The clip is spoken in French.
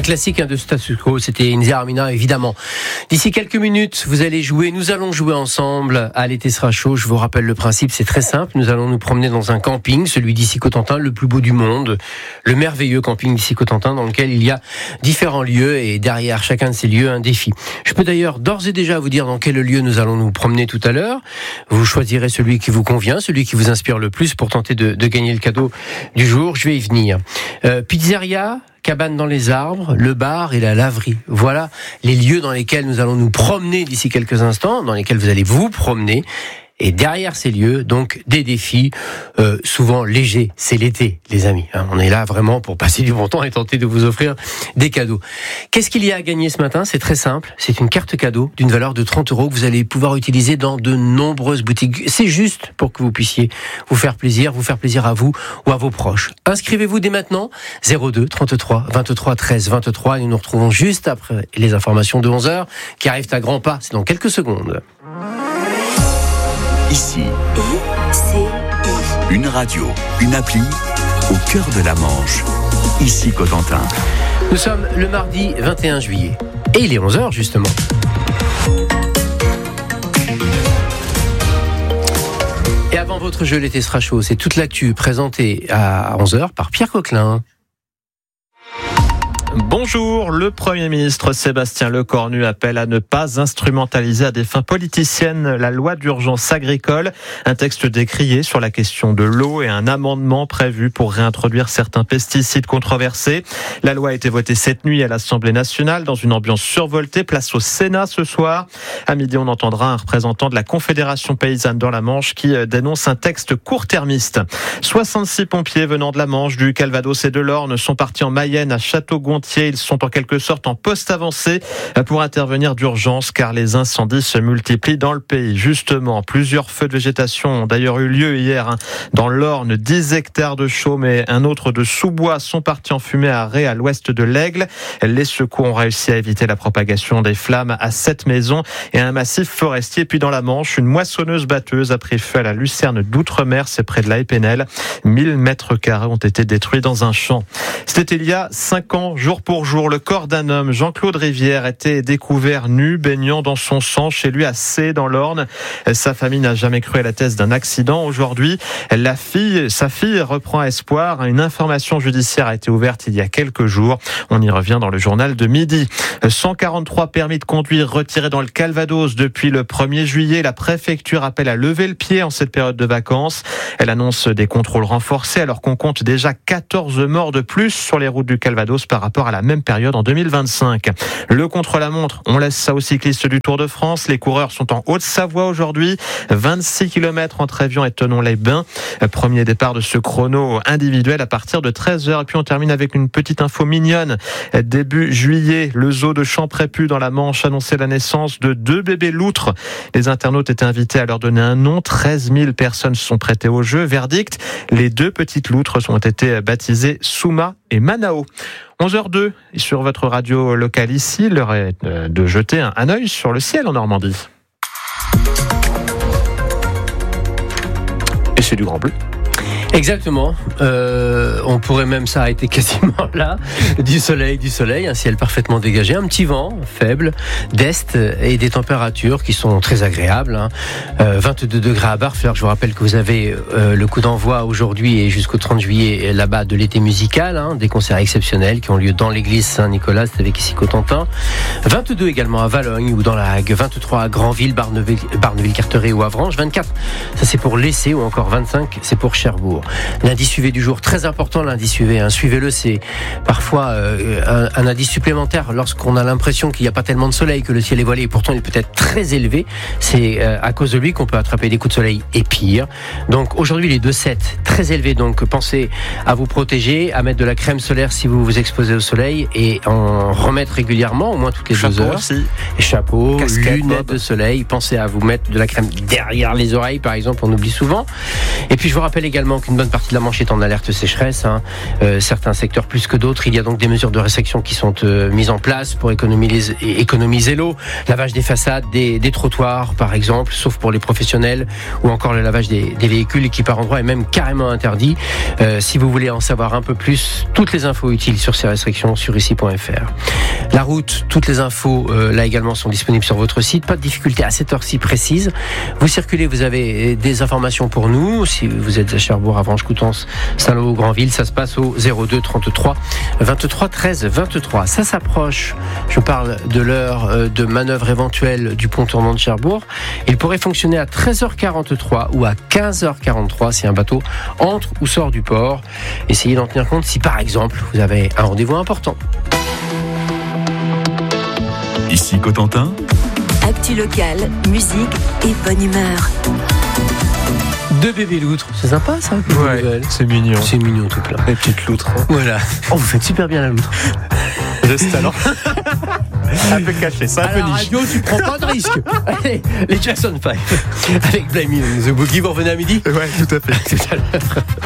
classique de Status Quo, c'était Inzia Armina évidemment. D'ici quelques minutes, vous allez jouer, nous allons jouer ensemble à l'été sera chaud. Je vous rappelle le principe, c'est très simple. Nous allons nous promener dans un camping, celui d'Issy Cotentin, le plus beau du monde, le merveilleux camping d'Issy Cotentin, dans lequel il y a différents lieux et derrière chacun de ces lieux un défi. Je peux d'ailleurs d'ores et déjà vous dire dans quel lieu nous allons nous promener tout à l'heure. Vous choisirez celui qui vous convient, celui qui vous inspire le plus pour tenter de gagner le cadeau du jour. Je vais y venir. Pizzeria, cabane dans les arbres, le bar et la laverie. Voilà les lieux dans lesquels nous allons nous promener d'ici quelques instants, dans lesquels vous allez vous promener. Et derrière ces lieux, donc, des défis souvent légers. C'est l'été, les amis. On est là vraiment pour passer du bon temps et tenter de vous offrir des cadeaux. Qu'est-ce qu'il y a à gagner ce matin ? C'est très simple. C'est une carte cadeau d'une valeur de 30 € que vous allez pouvoir utiliser dans de nombreuses boutiques. C'est juste pour que vous puissiez vous faire plaisir à vous ou à vos proches. Inscrivez-vous dès maintenant. 02 33 23 13 23. Et nous nous retrouvons juste après les informations de 11h qui arrivent à grands pas. C'est dans quelques secondes. Ici, une radio, une appli, au cœur de la Manche. Ici Cotentin. Nous sommes le mardi 21 juillet. Et il est 11h justement. Et avant votre jeu, l'été sera chaud. C'est toute l'actu présentée à 11h par Pierre Coquelin. Bonjour, le Premier ministre Sébastien Lecornu appelle à ne pas instrumentaliser à des fins politiciennes la loi d'urgence agricole. Un texte décrié sur la question de l'eau et un amendement prévu pour réintroduire certains pesticides controversés. La loi a été votée cette nuit à l'Assemblée nationale dans une ambiance survoltée. Place au Sénat ce soir. À midi, on entendra un représentant de la Confédération paysanne dans la Manche qui dénonce un texte court-termiste. 66 pompiers venant de la Manche, du Calvados et de l'Orne sont partis en Mayenne à Château-Gontier. Ils sont en quelque sorte en poste avancé pour intervenir d'urgence car les incendies se multiplient dans le pays. Justement, plusieurs feux de végétation ont d'ailleurs eu lieu hier dans l'Orne. 10 hectares de chaume et un autre de sous-bois sont partis en fumée à Ré, à l'ouest de l'Aigle. Les secours ont réussi à éviter la propagation des flammes à 7 maisons et à un massif forestier. Puis dans la Manche, une moissonneuse-batteuse a pris feu à la Lucerne d'Outre-mer, c'est près de la Épinel. 1000 mètres carrés ont été détruits dans un champ. C'était il y a 5 ans, jour pour jour, le corps d'un homme, Jean-Claude Rivière, était découvert nu, baignant dans son sang chez lui à Sées, dans l'Orne. Sa famille n'a jamais cru à la thèse d'un accident. Aujourd'hui, sa fille reprend espoir. Une information judiciaire a été ouverte il y a quelques jours. On y revient dans le journal de midi. 143 permis de conduire retirés dans le Calvados depuis le 1er juillet. La préfecture appelle à lever le pied en cette période de vacances. Elle annonce des contrôles renforcés alors qu'on compte déjà 14 morts de plus sur les routes du Calvados par rapport à la même période en 2025. Le contre-la-montre, on laisse ça aux cyclistes du Tour de France. Les coureurs sont en Haute-Savoie aujourd'hui. 26 km entre Évian et Thonon-les-Bains. Premier départ de ce chrono individuel à partir de 13h. Et puis on termine avec une petite info mignonne. Début juillet, le zoo de Champrépus dans la Manche annonçait la naissance de 2 bébés loutres. Les internautes étaient invités à leur donner un nom. 13 000 personnes se sont prêtées au jeu. Verdict, les 2 petites loutres ont été baptisées Souma et Manao. 11h02 sur votre radio locale ici, l'heure est de jeter un œil sur le ciel en Normandie. Et c'est du grand bleu. Exactement. On pourrait même s'arrêter quasiment là. Du soleil, un ciel parfaitement dégagé, un petit vent faible d'est et des températures qui sont très agréables. 22 degrés à Barfleur. Je vous rappelle que vous avez le coup d'envoi aujourd'hui et jusqu'au 30 juillet là-bas de l'été musical, des concerts exceptionnels qui ont lieu dans l'église Saint-Nicolas, c'est avec Issy Cotentin. 22 également à Valognes ou dans la Hague. 23 à Granville, Barneville-Carteret ou Avranches. 24, ça c'est pour l'Essai ou encore 25, c'est pour Cherbourg. L'indice UV du jour, très important l'indice UV, suivez-le, c'est parfois un indice supplémentaire lorsqu'on a l'impression qu'il n'y a pas tellement de soleil, que le ciel est voilé et pourtant il peut être très élevé. C'est à cause de lui qu'on peut attraper des coups de soleil et pire. Donc aujourd'hui les 2,7, très élevés, donc pensez à vous protéger, à mettre de la crème solaire si vous vous exposez au soleil et en remettre régulièrement, au moins toutes les 2 heures. Aussi. Chapeau, casquette, lunettes de soleil, pensez à vous mettre de la crème derrière les oreilles par exemple, on oublie souvent. Et puis je vous rappelle également que qu'une bonne partie de la Manche est en alerte sécheresse, certains secteurs plus que d'autres. Il y a donc des mesures de restriction qui sont mises en place pour économiser l'eau. Lavage des façades, des trottoirs par exemple, sauf pour les professionnels, ou encore le lavage des véhicules qui par endroits est même carrément interdit. Si vous voulez en savoir un peu plus, toutes les infos utiles sur ces restrictions sur ici.fr. La route, toutes les infos là également sont disponibles sur votre site. Pas de difficulté à cette heure-ci précise. Vous circulez, vous avez des informations pour nous. Si vous êtes à Cherbourg, Avranches, Coutances, Saint-Lô, Granville, ça se passe au 02 33 23 13 23. Ça s'approche. Je parle de l'heure de manœuvre éventuelle du pont tournant de Cherbourg. Il pourrait fonctionner à 13h43 ou à 15h43 si un bateau entre ou sort du port. Essayez d'en tenir compte si par exemple vous avez un rendez-vous important. Ici Cotentin. Actu locale, musique et bonne humeur. Deux bébés loutres, c'est sympa ça. Ouais, c'est mignon. C'est mignon tout plein. Les petites loutres. Voilà. Oh, vous faites super bien la loutre. Reste alors. Un peu caché, ça un peu niche. Radio, tu prends pas de risque. Allez, les Jackson 5 avec Blame It on the Boogie, vous revenez à midi. Ouais, tout à fait. Tout à l'heure.